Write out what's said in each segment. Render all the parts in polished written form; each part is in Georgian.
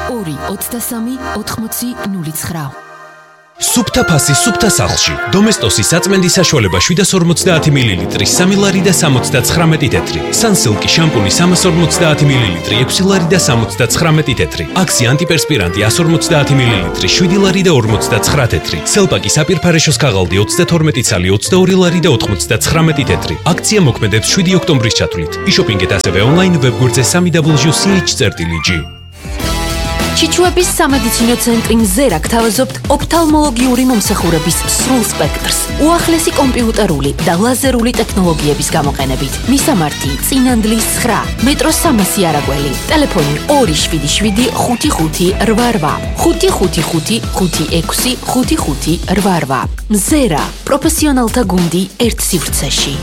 2-23-80-09. სუფთა ფასი სუფთა სახლში. დომესტოსის საწმენდი საშუალება 750 მლ, 3 ლარი და 79 თეთრი. სანსილკი შამპუნი 350 მლ, 6 ლარი და 79 თეთრი. აქსი ანტიპერსპირანტი 150 მლ, 7 ლარი და 59 თეთრი. სელპაკი საპირფარეშოს ქაღალდი 32 ცალი, 22 ლარი და 99 თეთრი. აქცია მოქმედებს 7 ოქტომბრის ჩათვლით. იშოპინგეთ ასევე ონლაინ ვებგვერდზე www.ch.ch. ჩიჩუების სამედიცინო ცენტრი მზერა გთავაზობთ ოფთალმოლოგიური მომსახურების სრულ სპექტრს, უახლესი კომპიუტერული და ლაზერული ტექნოლოგიების გამოყენებით. მისამართი: წინანდლის 9, მეტროს 300 არაგველი, ტელეფონი 277 55 88, 555 56 55 88. მზერა, პროფესიონალთა გუნდი ერთ სივრცეში.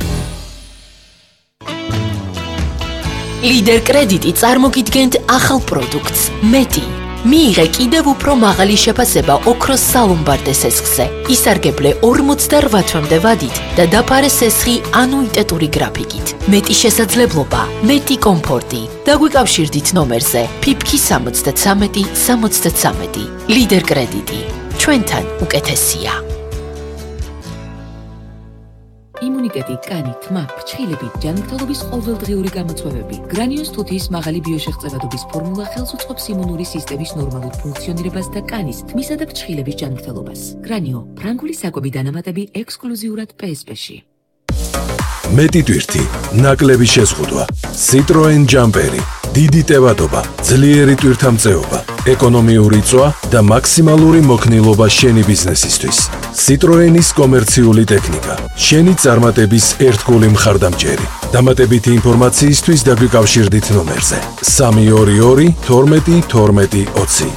ლიდერ კრედიტი წარმოგიდგენთ ახალ პროდუქტს მეტი. მიიღე კიდევ უფრო მაღალი შეფასება ოქროს სალომბარდე სესხზე. ისარგებლე 48 თვემდე ვადით და დაფარე სესხი ანუიტეტური გრაფიკით. მეტი შესაძლებლობა, მეტი კომფორტი. დაგვიკავშირდით ნომერზე ფიფქი 73 73. ლიდერ კრედიტი. ჩვენთან უკეთესია. იმუნიტეტი, კანი, თმა, ფრჩხილები, ჯანმრთელობის ყოველდღიური გამოწვევები. გრანიოს თუთიის მაღალი ბიოშეღწევადობის ფორმულა ხელს უწყობს იმუნური სისტემის ნორმალურ ფუნქციონირებას და კანის, თმისა და ფრჩხილების ჯანმრთელობას. გრანიო, ფრანგული საკვები დანამატები ექსკლუზიურად PSP-ში. მეტი ტვირთი, ნაკლები შეზღუდვა, Citroen ჯამპერი, დიდი ტევადობა, ძლიერი ტვირთამწეობა, ეკონომიური წვა და მაქსიმალური მოქნილობა შენი ბიზნესისთვის. Citroenis კომერციული ტექნიკა, შენი წარმატების ერთგული მხარდამჭერი. დამატებითი ინფორმაციისთვის დაგვიკავშირდით ნომერზე 322 12 12 20.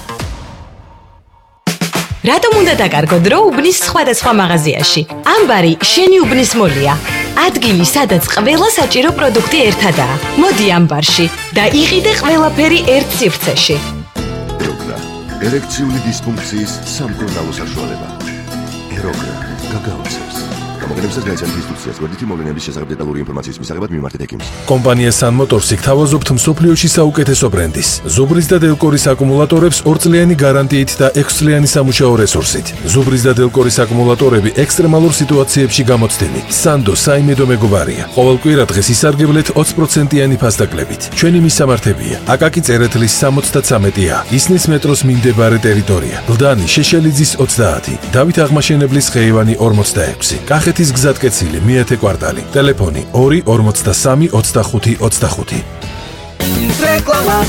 რატომ უნდა დაკარგო დრო უბნის სხვადასხვა მაღაზიაში? ამბარი შენი უბნის მოლია. ადგილი, სადაც ყველა საჭირო პროდუქტი ერთადაა. მოდი ამბარში და იყიდე ყველაფერი ერთ სივრცეში. ეროგრა, ერექციული დისფუნქციის სამკურნალო საშუალება. ეროგრა, გაგაოცებს. გამოყენებისას გაიცანთ ინსტრუქციას, გვერდითი მოვლენების შესახებ დეტალური ინფორმაციის მისაღებად მიმართეთ ექიმს. კომპანია Sun Motors გთავაზობთ მსოფლიოში საუკეთესო ბრენდის. ზუბრის და დელკორის აკუმულატორებს 2 წლიანი გარანტიით და 6 წლიანი სამუშაო რესურსით. ზუბრის და დელკორის აკუმულატორები ექსტრემალურ სიტუაციებში გამოცდილი. Sando საიმედო მეგობარია. ყოველ კვირა დღეს ისარგებლეთ 20%-იანი ფასდაკლებით. ჩვენი მისამართებია: აკაკი წერეთლის 73A, ისნის მეტროს მიმდებარე ტერიტორია, გლდანი შეშელიძის 30, დავით აღმაშენებლის ხეივანი 46, კახეთის გზატკეცილი მეათე კვარტალი, ტელეფონი 2 43 25 25. რეკლამა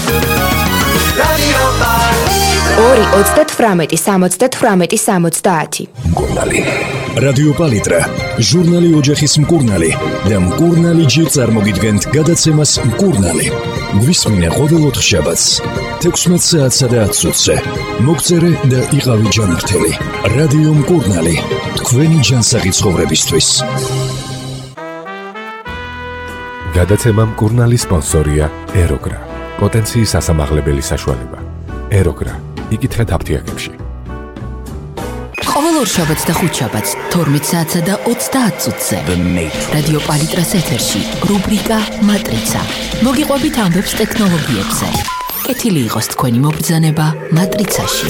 2-38-70. მკურნალი. რადიო პალიტრა, ჟურნალი ოჯახის მკურნალი და მკურნალი ჯი წარმოგიდგენთ გადაცემას მკურნალი. გვისმინე ყოველ ოთხშაბათს 16 საათსა და 10 წუთზე. მოგწერე და იყავი ჯანმრთელი. რადიო მკურნალი, თქვენი ჯანსაღი ცხოვრებისთვის. გადაცემა მკურნალი სპონსორია ეროგრა. პოტენციის ასამაღლებელი საშუალება. ეროგრა. იკითხეთ აფთიაქებში. ყოველ ორშაბათს და ხუთშაბათს 12 საათსა და 30 წუთზე. რადიო პალიტრას ეთერში რუბრიკა მატრიცა. მოგიყვებით ამბებს ტექნოლოგიებზე. კეთილი იყოს თქვენი მობრძანება მატრიცაში.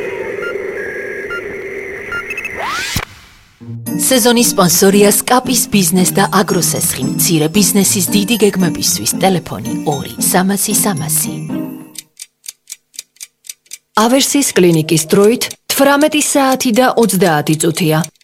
სეზონის სპონსორია სკაპის ბიზნეს და აგროსესხი. მცირე ბიზნესის დიდი გეგმებისთვის ტელეფონი 2 300 300. ავერსის კლინიკის დროით 18 საათი და 30 წუთია.